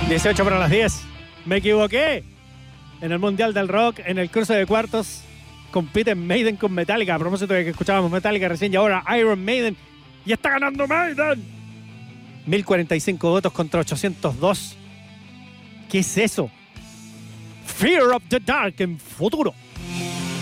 18 para las 10. Me equivoqué. En el Mundial del Rock, en el cruce de cuartos, compiten Maiden con Metallica. A propósito de que escuchábamos Metallica recién y ahora Iron Maiden. Y está ganando Maiden. 1045 votos contra 802. ¿Qué es eso? Fear of the Dark en Futuro.